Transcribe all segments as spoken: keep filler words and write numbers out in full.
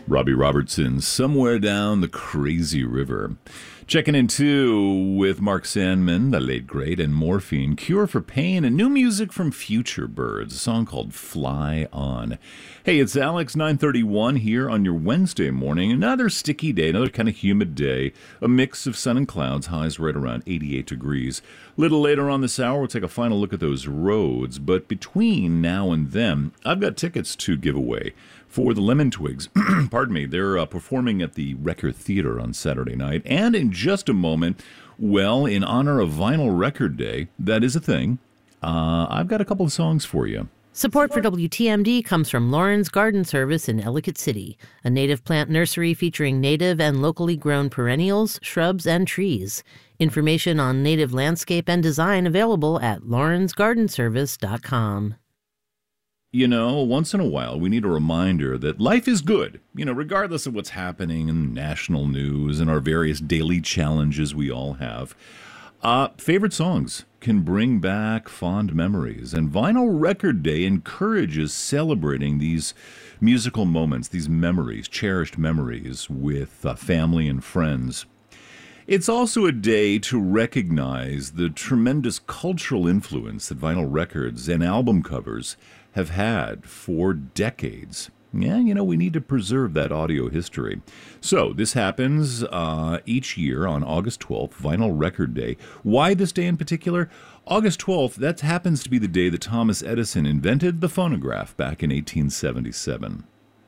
Robbie Robertson, Somewhere Down the Crazy River. Checking in, too, with Mark Sandman, the late great, and Morphine, Cure for Pain, and new music from Future Birds, a song called Fly On. Hey, it's Alex, nine thirty-one here on your Wednesday morning. Another sticky day, another kind of humid day, a mix of sun and clouds, highs right around eighty-eight degrees. A little later on this hour, we'll take a final look at those roads, but between now and then, I've got tickets to give away for the Lemon Twigs. Pardon me, they're uh, performing at the Record Theater on Saturday night. And in just a moment, well, in honor of Vinyl Record Day, that is a thing, uh, I've got a couple of songs for you. Support for W T M D comes from Lauren's Garden Service in Ellicott City, a native plant nursery featuring native and locally grown perennials, shrubs, and trees. Information on native landscape and design available at laurens garden service dot com. You know, once in a while, we need a reminder that life is good, you know, regardless of what's happening in national news and our various daily challenges we all have. Uh, favorite songs can bring back fond memories, and Vinyl Record Day encourages celebrating these musical moments, these memories, cherished memories with uh, family and friends. It's also a day to recognize the tremendous cultural influence that vinyl records and album covers have had for decades. Yeah, you know, we need to preserve that audio history. So this happens uh, each year on August twelfth, Vinyl Record Day. Why this day in particular? August twelfth, that happens to be the day that Thomas Edison invented the phonograph back in eighteen seventy-seven.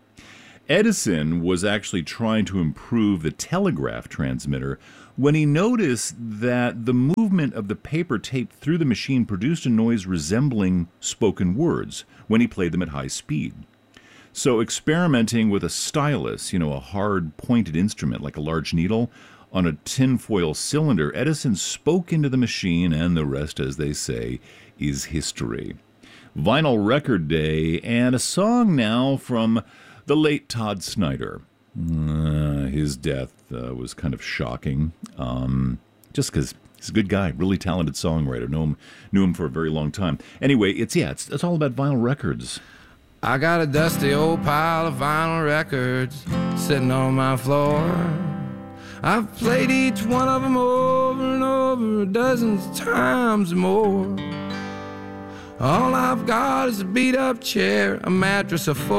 Edison was actually trying to improve the telegraph transmitter when he noticed that the movement of the paper tape through the machine produced a noise resembling spoken words when he played them at high speed. So experimenting with a stylus, you know, a hard pointed instrument like a large needle, on a tinfoil cylinder, Edison spoke into the machine, and the rest, as they say, is history. Vinyl Record Day, and a song now from the late Todd Snider. Uh, his death uh, was kind of shocking, um, just because he's a good guy, really talented songwriter. Knew him, knew him for a very long time. Anyway, it's yeah, it's, it's all about vinyl records. I got a dusty old pile of vinyl records sitting on my floor. I've played each one of them over and over dozens of times more. All I've got is a beat-up chair, a mattress, a full